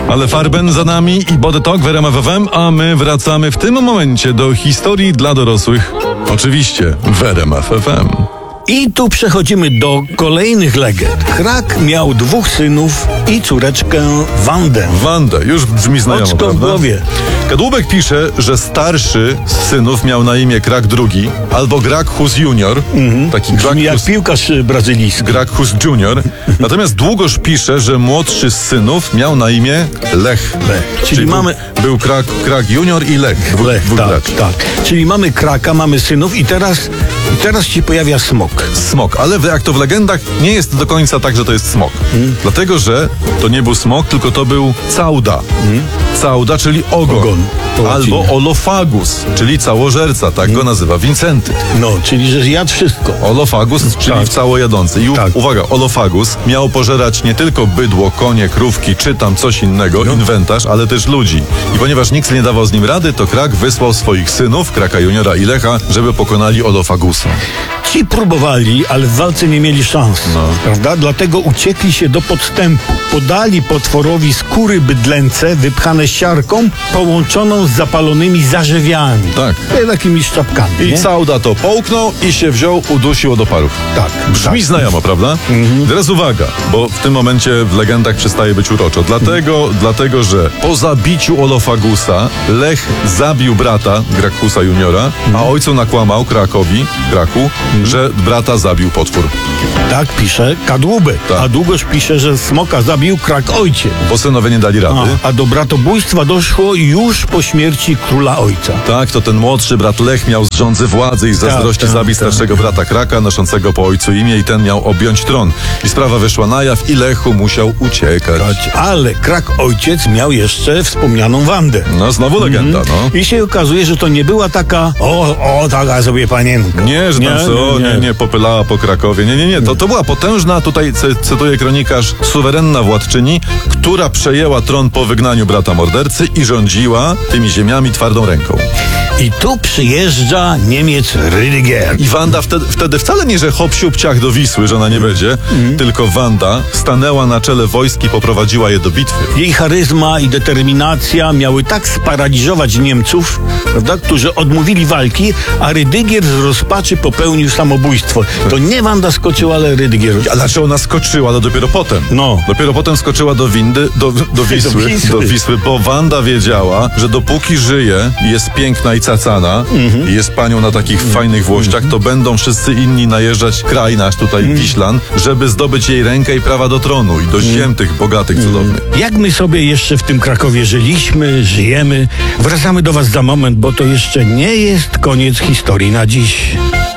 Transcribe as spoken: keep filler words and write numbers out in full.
Ale Farben za nami i Body Talk w R M F F M, a my wracamy w tym momencie do historii dla dorosłych. Oczywiście w R M F F M. I tu przechodzimy do kolejnych legend. Krak miał dwóch synów i córeczkę Wandę. Wandę, już brzmi znajomo, Oczko prawda? w głowie. Kadłubek pisze, że starszy z synów miał na imię Krak drugi albo Gracchus junior. Mhm. Taki Brzmi jak Gracchus, piłkarz brazylijski. Gracchus junior. Natomiast Długosz pisze, że młodszy z synów miał na imię Lech. Lech. Czyli, Czyli mamy... Był, był Krak, Krak junior i Lech. Dwóch, Lech, dwóch tak, braci. tak. Czyli mamy Kraka, mamy synów i teraz, i teraz się pojawia smok. Smok, ale jak to w legendach nie jest do końca tak, że to jest smok. Hmm. Dlatego, że to nie był smok, tylko to był cauda. Hmm. Cauda, czyli ogon. Ogon. Albo olofagus, czyli całożerca, tak hmm. go nazywa Wincenty. No, czyli że jadł wszystko. Olofagus, czyli tak. całojadący. I u- tak. uwaga, olofagus miał pożerać nie tylko bydło, konie, krówki, czy tam coś innego, no. inwentarz, ale też ludzi. I ponieważ nikt nie dawał z nim rady, to Krak wysłał swoich synów, Kraka juniora i Lecha, żeby pokonali olofagusa. Ci próbowali, ale w walce nie mieli szans, no. prawda? Dlatego uciekli się do podstępu. Podali potworowi skóry bydlęce wypchane siarką, połączoną z zapalonymi zarzewiami. Tak. Takimi szczapkami. I nie? cauda to połknął i się wziął, udusił od oparów. Tak. Brzmi tak. znajomo, prawda? Mhm. Teraz uwaga, bo w tym momencie w legendach przestaje być uroczo. Dlatego, mhm. dlatego że po zabiciu olofagusa Lech zabił brata, Gracchusa juniora, mhm. a ojcu nakłamał, Krakowi, Kraku, mhm. że brata zabił potwór. Tak pisze Kadłubek. Tak. A Długosz pisze, że smoka zabił Krak ojciec. Bo synowie nie dali rady. A, a do bratobójstwa doszło już po śmierci króla ojca. Tak, to ten młodszy brat Lech miał z rządzy władzy i z zazdrości tak, zabić tak, starszego tak. brata Kraka, noszącego po ojcu imię, i ten miał objąć tron. I sprawa wyszła na jaw i Lechu musiał uciekać. Ale Krak ojciec miał jeszcze wspomnianą Wandę. No, znowu legenda, Mhm. no. I się okazuje, że to nie była taka o, o, taka sobie panienka. Nie, że tam nie, co, nie, nie, nie. nie, popylała po Krakowie. Nie, nie, nie. To, to była potężna, tutaj cy- cytuję kronikarz, suwerenna władczyni, która przejęła tron po wygnaniu brata mordercy i rządziła tymi ziemiami twardą ręką. I tu przyjeżdża Niemiec Rydiger. I Wanda wtedy, wtedy wcale nie, że hop siup ciach do Wisły, że ona nie będzie, mm. tylko Wanda stanęła na czele wojsk i poprowadziła je do bitwy. Jej charyzma i determinacja miały tak sparaliżować Niemców, prawda, którzy odmówili walki, a Rydiger z rozpaczy popełnił samobójstwo. To nie Wanda skoczyła, ale Rydiger. A dlaczego ona skoczyła? No dopiero potem. No. Dopiero potem skoczyła do windy, do, do, Wisły, Do Wisły. do Wisły, bo Wanda wiedziała, że dopóki żyje i jest piękna i cacana mm-hmm. i jest panią na takich mm-hmm. fajnych włościach, to będą wszyscy inni najeżdżać kraj nasz tutaj mm-hmm. Wiślan, żeby zdobyć jej rękę i prawa do tronu i do mm-hmm. ziem tych bogatych, cudownych. Jak my sobie jeszcze w tym Krakowie żyliśmy, żyjemy? Wracamy do was za moment, bo to jeszcze nie jest koniec historii na dziś.